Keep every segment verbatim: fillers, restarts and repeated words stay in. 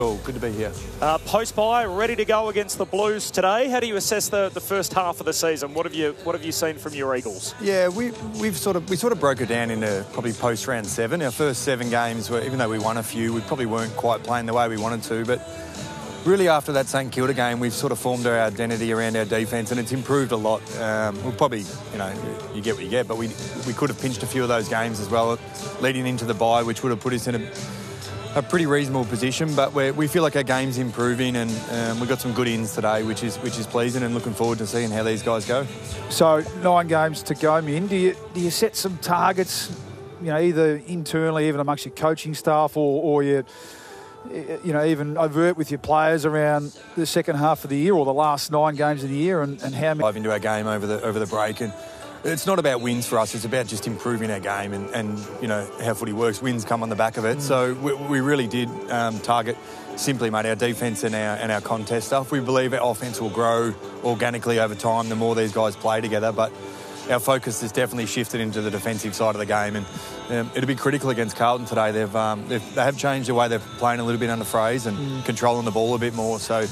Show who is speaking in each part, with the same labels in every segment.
Speaker 1: Oh, good to be here.
Speaker 2: Uh, post-bye, ready to go against the Blues today. How do you assess the, the first half of the season? What have you What have you seen from your Eagles?
Speaker 1: Yeah, we we've sort of we sort of broke it down into probably post round seven. Our first seven games were, even though we won a few, we probably weren't quite playing the way we wanted to. But really, after that St Kilda game, we've sort of formed our identity around our defence, and it's improved a lot. Um, we'll probably, you know, you get what you get, but we we could have pinched a few of those games as well, leading into the bye, which would have put us in a a pretty reasonable position, but we we feel like our game's improving, and um, we've got some good ins today, which is which is pleasing, and looking forward to seeing how these guys go.
Speaker 3: So nine games to go, Min. Do you do you set some targets, you know, either internally, even amongst your coaching staff, or or you you know even overt with your players around the second half of the year or the last nine games of the year, and, and how many?
Speaker 1: Dive into our game over the over the break, and it's not about wins for us. It's about just improving our game, and, and you know how footy works. Wins come on the back of it. Mm. So we, we really did um, target simply, mate, our defence and our and our contest stuff. We believe our offence will grow organically over time the more these guys play together. But our focus has definitely shifted into the defensive side of the game, and um, it'll be critical against Carlton today. They've, um, they've they have changed the way they're playing a little bit under Fraser and mm. controlling the ball a bit more. So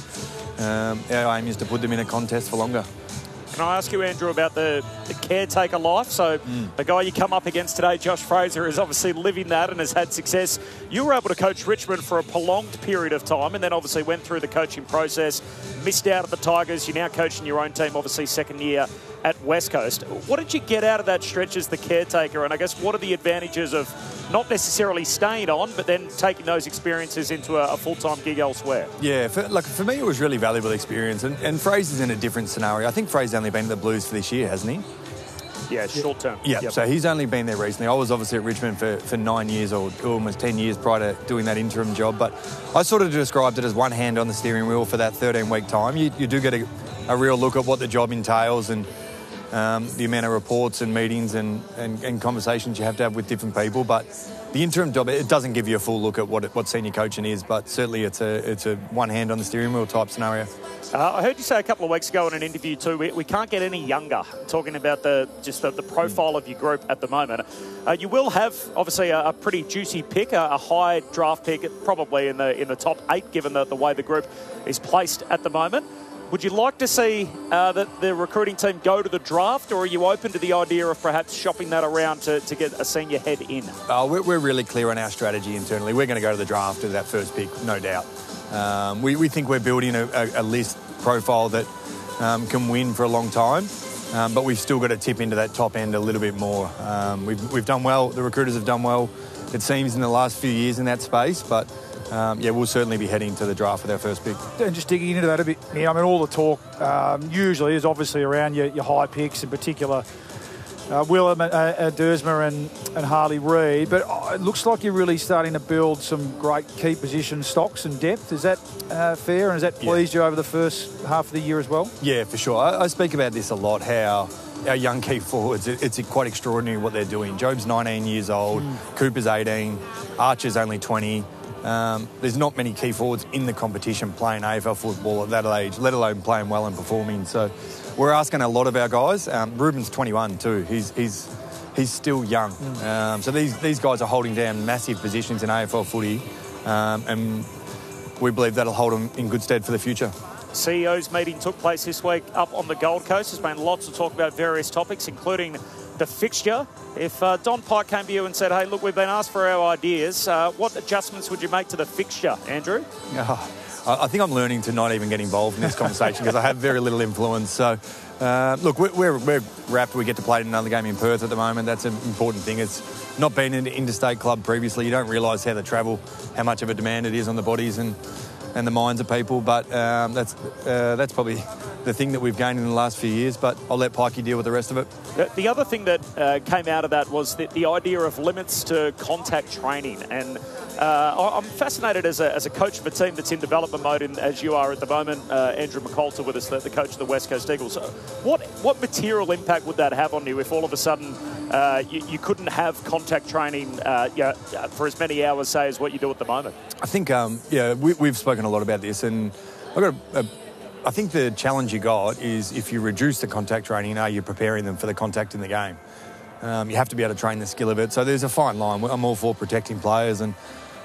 Speaker 1: um, our aim is to put them in a contest for longer.
Speaker 2: Can I ask you, Andrew, about the, the caretaker life? So mm. the guy you come up against today, Josh Fraser, is obviously living that and has had success. You were able to coach Richmond for a prolonged period of time, and then obviously went through the coaching process, missed out at the Tigers. You're now coaching your own team, obviously second year at West Coast. What did you get out of that stretch as the caretaker? And I guess what are the advantages of not necessarily staying on, but then taking those experiences into a, a full-time gig elsewhere?
Speaker 1: Yeah, for, like, for me it was really valuable experience, and, and Fraser's in a different scenario. I think Fraser's only been to the Blues for this year, hasn't he?
Speaker 2: Yeah, short term.
Speaker 1: Yeah,
Speaker 2: yep.
Speaker 1: So he's only been there recently. I was obviously at Richmond for, for nine years or almost ten years prior to doing that interim job, but I sort of described it as one hand on the steering wheel for that thirteen-week time. You, you do get a, a real look at what the job entails, and um, the amount of reports and meetings and, and, and conversations you have to have with different people, but the interim job, it doesn't give you a full look at what what senior coaching is, but certainly it's a it's a one hand on the steering wheel type scenario.
Speaker 2: Uh, I heard you say a couple of weeks ago in an interview too, we, we can't get any younger, talking about the just the, the profile of your group at the moment. Uh, you will have, obviously, a, a pretty juicy pick, a, a high draft pick, probably in the in the top eight, given the, the way the group is placed at the moment. Would you like to see uh, that the recruiting team go to the draft, or are you open to the idea of perhaps shopping that around to, to get a senior head in?
Speaker 1: Uh, we're, we're really clear on our strategy internally. We're going to go to the draft with that first pick, no doubt. Um, we, we think we're building a, a, a list profile that um, can win for a long time, um, but we've still got to tip into that top end a little bit more. Um, we've, we've done well. The recruiters have done well, it seems, in the last few years in that space, but Um, yeah, we'll certainly be heading to the draft with our first pick.
Speaker 3: And just digging into that a bit, yeah, I mean, all the talk um, usually is obviously around your, your high picks, in particular uh, Willem, uh, uh, Dersma and, and Harley Reid, but uh, it looks like you're really starting to build some great key position stocks and depth. Is that uh, fair, and has that pleased yeah. you over the first half of the year as well?
Speaker 1: Yeah, for sure. I, I speak about this a lot, how our young key forwards, it, it's quite extraordinary what they're doing. Job's nineteen years old, mm. Cooper's eighteen, Archer's only twenty. Um, there's not many key forwards in the competition playing A F L football at that age, let alone playing well and performing. So we're asking a lot of our guys. Um, Ruben's twenty-one too. He's he's he's still young. Mm. Um, so these these guys are holding down massive positions in A F L footy, um, and we believe that'll hold them in good stead for the future.
Speaker 2: C E O's meeting took place this week up on the Gold Coast. There's been lots of talk about various topics, including the fixture. If uh, Don Pike came to you and said, hey, look, we've been asked for our ideas, uh, what adjustments would you make to the fixture, Andrew?
Speaker 1: Oh, I think I'm learning to not even get involved in this conversation because I have very little influence. So, uh, look, we're, we're, we're wrapped. We get to play another game in Perth at the moment. That's an important thing. It's not been in an interstate club previously. You don't realise how the travel, how much of a demand it is on the bodies and and the minds of people, but um, that's uh, that's probably the thing that we've gained in the last few years, but I'll let Pikey deal with the rest of it.
Speaker 2: The, the other thing that uh, came out of that was the, the idea of limits to contact training, and uh, I'm fascinated as a, as a coach of a team that's in development mode, in, as you are at the moment, uh, Andrew McCalter with us, the, the coach of the West Coast Eagles. What, what material impact would that have on you if all of a sudden uh, you, you couldn't have contact training uh, yeah, for as many hours, say, as what you do at the moment?
Speaker 1: I think, um, yeah, we, we've spoken a lot about this, and I've got a, a I think the challenge you got is if you reduce the contact training, are you preparing them for the contact in the game? Um, you have to be able to train the skill of it. So there's a fine line. I'm all for protecting players, and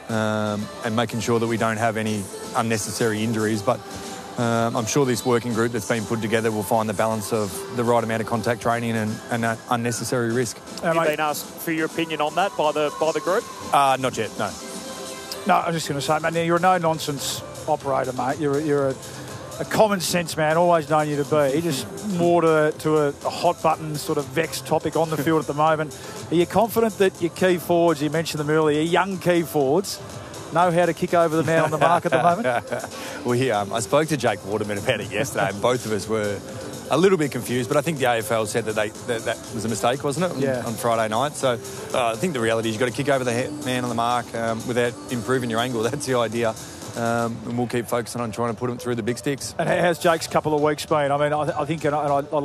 Speaker 1: um, and making sure that we don't have any unnecessary injuries. But um, I'm sure this working group that's been put together will find the balance of the right amount of contact training and, and uh, unnecessary risk.
Speaker 2: Have you been asked for your opinion on that by the by the group?
Speaker 1: Uh, not yet, no.
Speaker 3: No, I'm just going to say, man, you're a no-nonsense operator, mate. You're, you're a, a common sense man, always known you to be. Just more to, to a, a hot button sort of vexed topic on the field at the moment. Are you confident that your key forwards, you mentioned them earlier, young key forwards, know how to kick over the man on the mark at the moment?
Speaker 1: Well, yeah, um, I spoke to Jake Waterman about it yesterday, and both of us were a little bit confused, but I think the A F L said that they that, that was a mistake, wasn't it,
Speaker 3: yeah.
Speaker 1: on Friday night? So uh, I think the reality is you've got to kick over the he- man on the mark um, without improving your angle. That's the idea. Um, and we'll keep focusing on trying to put them through the big sticks.
Speaker 3: And how's Jake's couple of weeks been? I mean, I, I think, and I, and I